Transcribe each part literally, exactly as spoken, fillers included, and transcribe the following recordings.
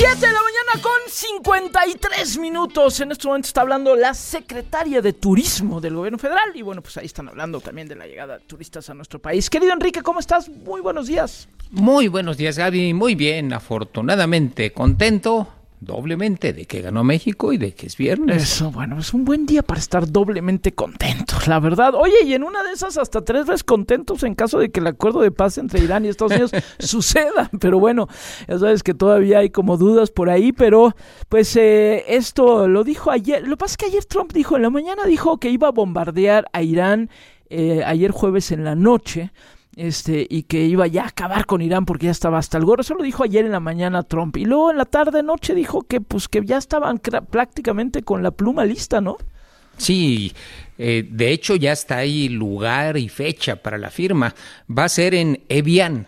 siete de la mañana con cincuenta y tres minutos. En este momento está hablando la secretaria de Turismo del Gobierno Federal. Y bueno, pues ahí están hablando también de la llegada de turistas a nuestro país. Querido Enrique, ¿cómo estás? Muy buenos días. Muy buenos días, Gaby. Muy bien, afortunadamente contento doblemente de que ganó México y de que es viernes. Eso, bueno, es un buen día para estar doblemente contentos, la verdad. Oye, y en una de esas hasta tres veces contentos en caso de que el acuerdo de paz entre Irán y Estados Unidos suceda. Pero bueno, ya sabes que todavía hay como dudas por ahí, pero pues eh, esto lo dijo ayer. Lo que pasa es que ayer Trump dijo, en la mañana dijo que iba a bombardear a Irán eh, ayer jueves en la noche. Este, y que iba ya a acabar con Irán porque ya estaba hasta el gorro. Eso lo dijo ayer en la mañana Trump. Y luego en la tarde noche dijo que pues que ya estaban cra- prácticamente con la pluma lista, ¿no? Sí, eh, de hecho ya está ahí lugar y fecha para la firma. Va a ser en Evian.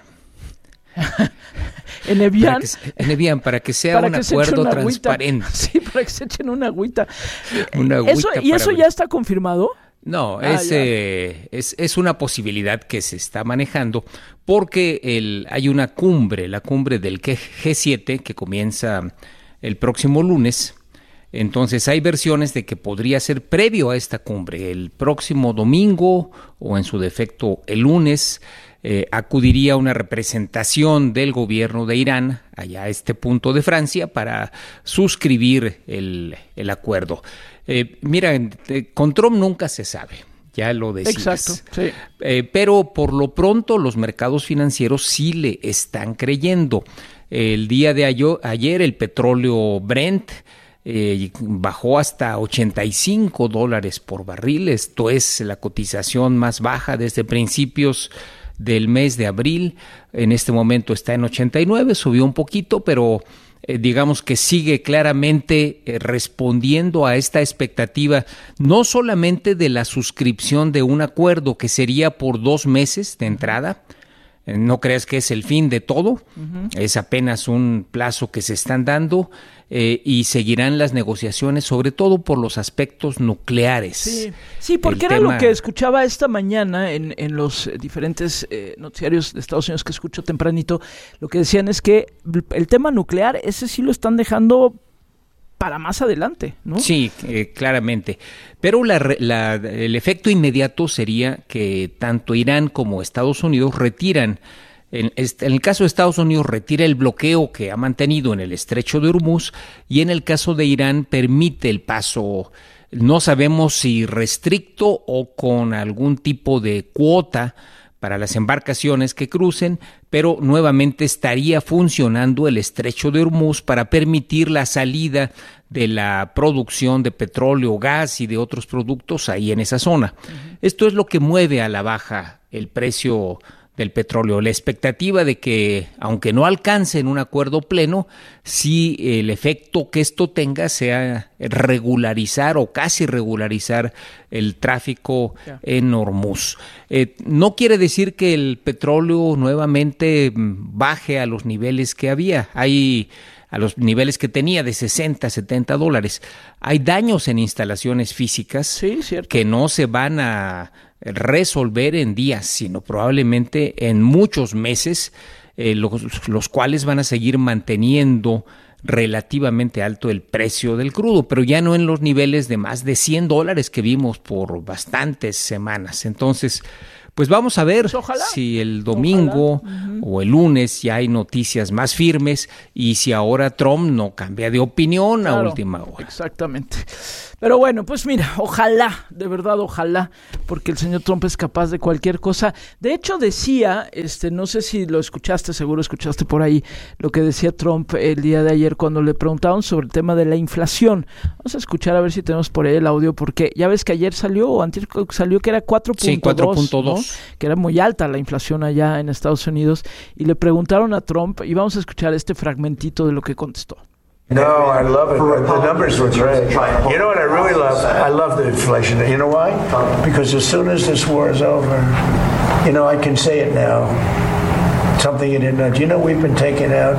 En Evian. Para que, en Evian, para que sea para un que acuerdo transparente. Sí, para que se echen una agüita. Una agüita eso, ¿Y eso para... ya está confirmado? No, ah, es, eh, es, es una posibilidad que se está manejando porque el, hay una cumbre, la cumbre del G siete que comienza el próximo lunes. Entonces hay versiones de que podría ser previo a esta cumbre, el próximo domingo o en su defecto el lunes. Eh, acudiría una representación del gobierno de Irán allá a este punto de Francia para suscribir el, el acuerdo. Eh, mira, eh, con Trump nunca se sabe, ya lo decías. Exacto, sí. Eh, pero por lo pronto los mercados financieros sí le están creyendo. El día de ayer, ayer el petróleo Brent eh, bajó hasta ochenta y cinco dólares por barril. Esto es la cotización más baja desde principios del mes de abril. En este momento está en ochenta y nueve, subió un poquito, pero eh, digamos que sigue claramente eh, respondiendo a esta expectativa, no solamente de la suscripción de un acuerdo que sería por dos meses de entrada. Eh, no creas que es el fin de todo, uh-huh. Es apenas un plazo que se están dando eh, y seguirán las negociaciones, sobre todo por los aspectos nucleares. Sí, sí porque el era tema... lo que escuchaba esta mañana en, en los diferentes eh, noticiarios de Estados Unidos que escucho tempranito. Lo que decían es que el tema nuclear, ese sí lo están dejando para más adelante, ¿no? Sí, eh, claramente. Pero la, la, el efecto inmediato sería que tanto Irán como Estados Unidos retiran, en, en el caso de Estados Unidos retira el bloqueo que ha mantenido en el estrecho de Hormuz y en el caso de Irán permite el paso, no sabemos si restricto o con algún tipo de cuota para las embarcaciones que crucen, pero nuevamente estaría funcionando el estrecho de Hormuz para permitir la salida de la producción de petróleo, gas y de otros productos ahí en esa zona. Uh-huh. Esto es lo que mueve a la baja el precio del petróleo, la expectativa de que, aunque no alcancen un acuerdo pleno, sí el efecto que esto tenga sea regularizar o casi regularizar el tráfico yeah. en Hormuz. Eh, no quiere decir que el petróleo nuevamente baje a los niveles que había, hay a los niveles que tenía de sesenta, setenta dólares. Hay daños en instalaciones físicas sí, cierto. que no se van a resolver en días, sino probablemente en muchos meses, eh, los, los cuales van a seguir manteniendo relativamente alto el precio del crudo, pero ya no en los niveles de más de cien dólares que vimos por bastantes semanas. Entonces, pues vamos a ver pues ojalá, si el domingo uh-huh. o el lunes ya hay noticias más firmes y si ahora Trump no cambia de opinión claro, a última hora. Exactamente. Pero bueno, pues mira, ojalá, de verdad ojalá, porque el señor Trump es capaz de cualquier cosa. De hecho decía, este, no sé si lo escuchaste, seguro escuchaste por ahí lo que decía Trump el día de ayer cuando le preguntaban sobre el tema de la inflación. Vamos a escuchar a ver si tenemos por ahí el audio, porque ya ves que ayer salió, o antes salió que era cuatro punto dos, sí, cuatro punto dos, ¿no? Que era muy alta la inflación allá en Estados Unidos, y le preguntaron a Trump, y vamos a escuchar este fragmentito de lo que contestó. No, I love it. The numbers were great. You know what I really love? I love the inflation. You know why? Because as soon as this war is over, you know, I can say it now. Something you didn't know. Do you know we've been taking out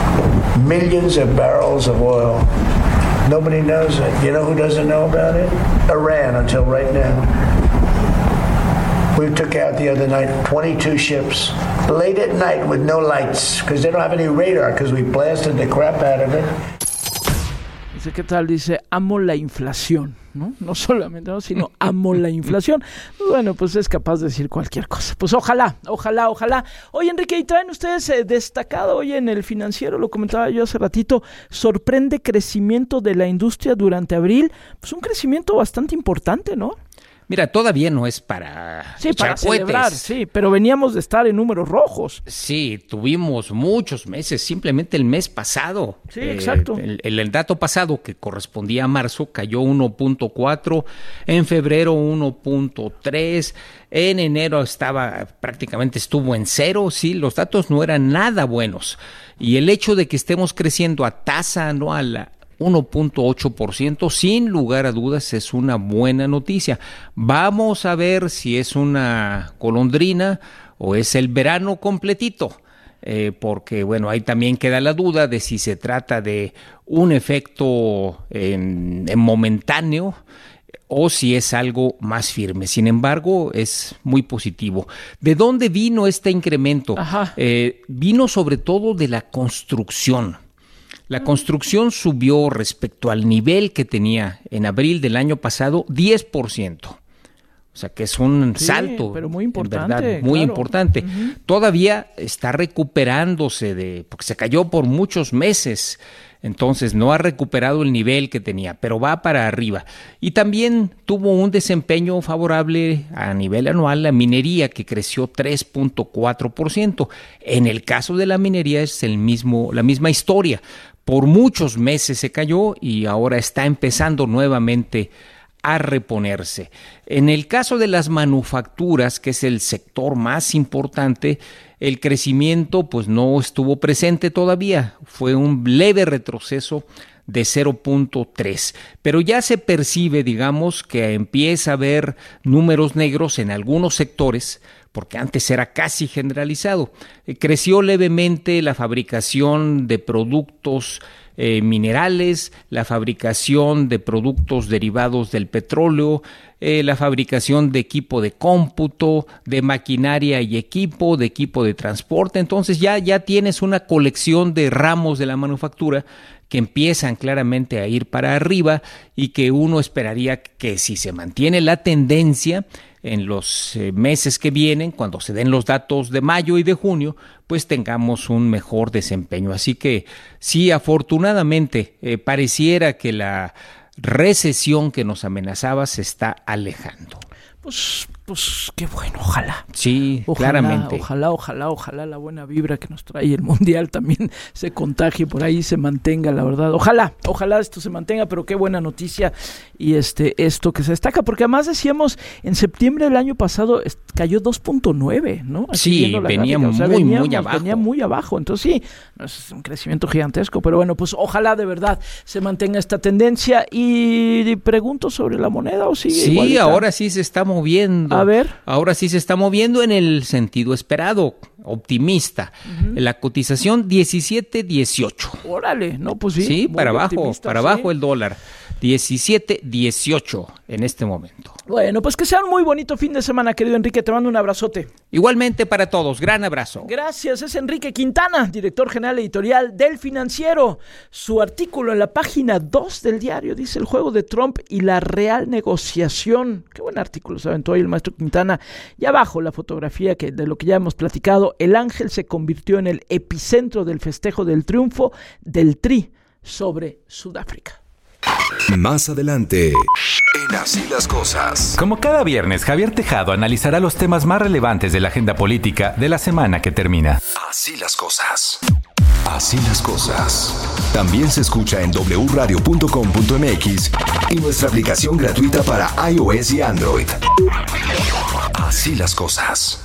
millions of barrels of oil? Nobody knows it. You know who doesn't know about it? Iran, until right now. We took out the other night twenty-two ships late at night with no lights because they don't have any radar because we blasted the crap out of it. Dice, ¿qué tal? Dice, amo la inflación, ¿no? No solamente, ¿no? sino amo la inflación. Bueno, pues es capaz de decir cualquier cosa. Pues ojalá, ojalá, ojalá. Oye, Enrique, y traen ustedes eh, destacado hoy en el Financiero, lo comentaba yo hace ratito, sorprende crecimiento de la industria durante abril. Pues un crecimiento bastante importante, ¿no? Mira, todavía no es para sí, echar para celebrar, cohetes. Sí, pero veníamos de estar en números rojos. Sí, tuvimos muchos meses, simplemente el mes pasado. Sí, eh, exacto. El, el, el dato pasado, que correspondía a marzo, cayó uno punto cuatro, en febrero uno punto tres, en enero estaba prácticamente estuvo en cero, sí, los datos no eran nada buenos. Y el hecho de que estemos creciendo a tasa anual uno punto ocho por ciento, sin lugar a dudas es una buena noticia. Vamos a ver si es una golondrina o es el verano completito, eh, porque bueno, ahí también queda la duda de si se trata de un efecto en, en momentáneo o si es algo más firme. Sin embargo, es muy positivo. ¿De dónde vino este incremento? Eh, vino sobre todo de la construcción. La construcción subió respecto al nivel que tenía en abril del año pasado diez por ciento. O sea que es un sí, salto, pero muy importante, en verdad, muy claro. importante. Uh-huh. Todavía está recuperándose de, porque se cayó por muchos meses, entonces no ha recuperado el nivel que tenía, pero va para arriba. Y también tuvo un desempeño favorable a nivel anual la minería, que creció tres punto cuatro por ciento. En el caso de la minería es el mismo, la misma historia. Por muchos meses se cayó y ahora está empezando nuevamente a reponerse. En el caso de las manufacturas, que es el sector más importante, el crecimiento pues no estuvo presente todavía. Fue un leve retroceso de cero punto tres, pero ya se percibe, digamos, que empieza a haber números negros en algunos sectores, porque antes era casi generalizado. Eh, creció levemente la fabricación de productos eh, minerales, la fabricación de productos derivados del petróleo, eh, la fabricación de equipo de cómputo, de maquinaria y equipo, de equipo de transporte. Entonces ya, ya tienes una colección de ramos de la manufactura que empiezan claramente a ir para arriba y que uno esperaría que si se mantiene la tendencia en los eh, meses que vienen, cuando se den los datos de mayo y de junio, pues tengamos un mejor desempeño. Así que sí, afortunadamente, eh, pareciera que la recesión que nos amenazaba se está alejando. Pues, pues qué bueno, ojalá. Sí, ojalá, claramente. Ojalá, ojalá, ojalá la buena vibra que nos trae el Mundial también se contagie por ahí, se mantenga, la verdad. Ojalá, ojalá esto se mantenga, pero qué buena noticia y este esto que se destaca, porque además decíamos, en septiembre del año pasado cayó dos punto nueve, ¿no? Así sí, venía muy, o sea, veníamos, muy abajo. Venía muy abajo, entonces sí, es un crecimiento gigantesco, pero bueno, pues ojalá de verdad se mantenga esta tendencia. Y pregunto sobre la moneda, ¿o sigue Sí, igualita? Ahora sí se está moviendo. A ver. Ahora sí se está moviendo en el sentido esperado, optimista. Uh-huh. La cotización diecisiete dieciocho. Órale, no, pues sí. Sí, para abajo, para sí. abajo el dólar. diecisiete dieciocho en este momento. Bueno, pues que sea un muy bonito fin de semana, querido Enrique. Te mando un abrazote. Igualmente para todos. Gran abrazo. Gracias. Es Enrique Quintana, director general editorial del Financiero. Su artículo en la página dos del diario dice: el juego de Trump y la real negociación. Qué buen artículo se aventó ahí el maestro Quintana. Y abajo la fotografía que de lo que ya hemos platicado. El Ángel se convirtió en el epicentro del festejo del triunfo del Tri sobre Sudáfrica. Más adelante, en Así las Cosas. Como cada viernes, Javier Tejado analizará los temas más relevantes de la agenda política de la semana que termina. Así las Cosas. Así las Cosas. También se escucha en doble u radio punto com punto m x y nuestra aplicación gratuita para iOS y Android. Así las Cosas.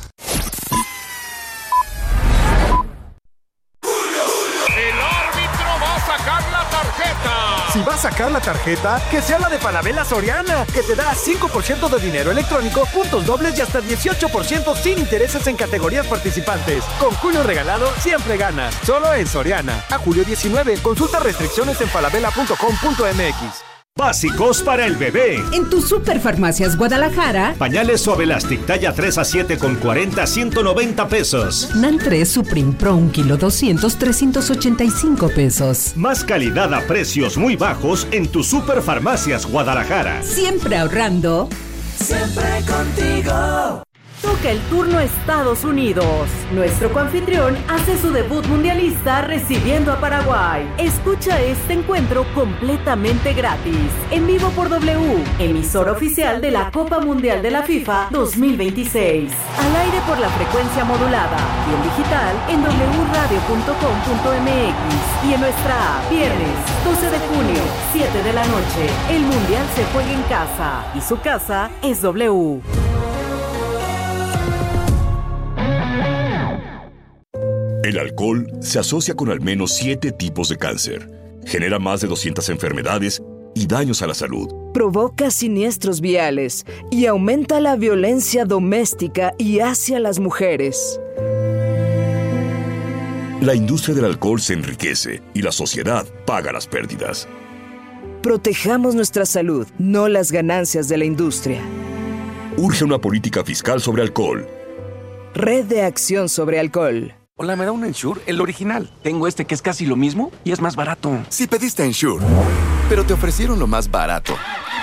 Si va a sacar la tarjeta, que sea la de Falabella Soriana, que te da cinco por ciento de dinero electrónico, puntos dobles y hasta dieciocho por ciento sin intereses en categorías participantes. Con Julio Regalado siempre ganas. Solo en Soriana. A julio diecinueve. Consulta restricciones en falabella punto com punto m x. básicos para el bebé. En tu Superfarmacias Guadalajara, Pañales Suave Elastic talla tres a siete con cuarenta, ciento noventa pesos. Nan tres Supreme Pro un kilo doscientos, trescientos ochenta y cinco pesos. Más calidad a precios muy bajos en tu Superfarmacias Guadalajara. Siempre ahorrando. Siempre contigo. Toca el turno Estados Unidos. Nuestro coanfitrión hace su debut mundialista recibiendo a Paraguay. Escucha este encuentro completamente gratis, en vivo por W, emisora oficial de la Copa Mundial de la FIFA dos mil veintiséis. Al aire por la frecuencia modulada y en digital en doble u radio punto com punto m x y en nuestra app. Viernes doce de junio, siete de la noche. El Mundial se juega en casa y su casa es W. El alcohol se asocia con al menos siete tipos de cáncer, genera más de doscientas enfermedades y daños a la salud. Provoca siniestros viales y aumenta la violencia doméstica y hacia las mujeres. La industria del alcohol se enriquece y la sociedad paga las pérdidas. Protejamos nuestra salud, no las ganancias de la industria. Urge una política fiscal sobre alcohol. Red de Acción sobre Alcohol. Hola, ¿me da un Ensure? El original. Tengo este que es casi lo mismo y es más barato. Si pediste Ensure, pero te ofrecieron lo más barato.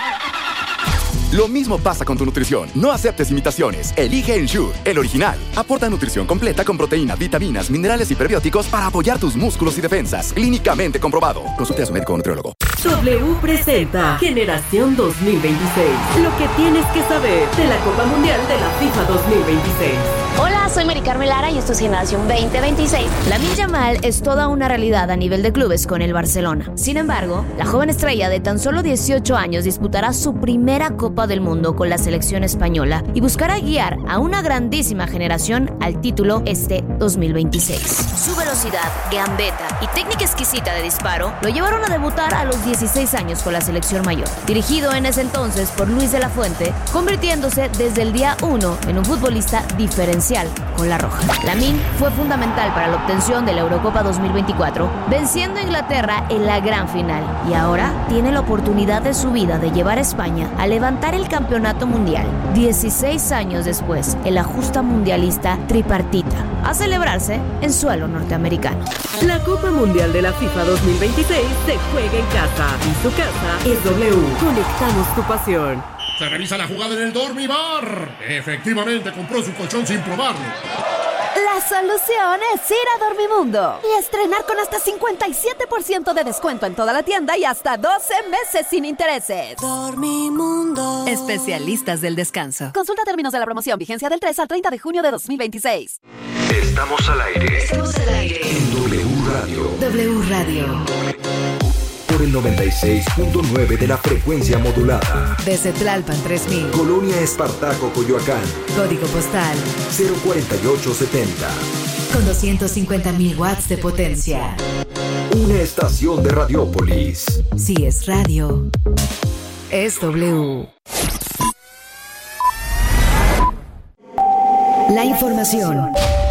Lo mismo pasa con tu nutrición. No aceptes imitaciones. Elige Ensure, el original. Aporta nutrición completa con proteína, vitaminas, minerales y prebióticos para apoyar tus músculos y defensas. Clínicamente comprobado. Consulte a su médico o nutriólogo. W presenta Generación dos mil veintiséis. Lo que tienes que saber de la Copa Mundial de la FIFA dos mil veintiséis. Hola, soy Mari Carmen Lara y esto es Generación veinte veintiséis. Lamine Yamal es toda una realidad a nivel de clubes con el Barcelona. Sin embargo, la joven estrella de tan solo dieciocho años disputará su primera Copa del Mundo con la selección española y buscará guiar a una grandísima generación al título este dos mil veintiséis. Su velocidad, gambeta y técnica exquisita de disparo lo llevaron a debutar a los dieciséis años con la selección mayor, dirigido en ese entonces por Luis de la Fuente, convirtiéndose desde el día uno en un futbolista diferencial con la roja. Lamine fue fundamental para la obtención de la Eurocopa dos mil veinticuatro, venciendo a Inglaterra en la gran final, y ahora tiene la oportunidad de su vida de llevar a España a levantar el campeonato mundial. dieciséis años después, en la justa mundialista tripartita, a celebrarse en suelo norteamericano. La Copa Mundial de la FIFA dos mil veintiséis se juega en casa y su casa es W. Conectamos tu pasión. Se revisa la jugada en el Dormibar. Efectivamente compró su colchón sin probarlo. La solución es ir a Dormimundo y estrenar con hasta cincuenta y siete por ciento de descuento en toda la tienda y hasta doce meses sin intereses. Dormimundo. Especialistas del descanso. Consulta términos de la promoción. Vigencia del tres al treinta de junio de dos mil veintiséis. Estamos al aire. Estamos al aire. En W Radio. W Radio. Por el noventa y seis punto nueve de la frecuencia modulada. Desde Tlalpan tres mil. Colonia Espartaco, Coyoacán. Código postal cero cuarenta y ocho setenta. Con doscientos cincuenta mil watts de potencia. Una estación de Radiópolis. Si es radio, es W. La información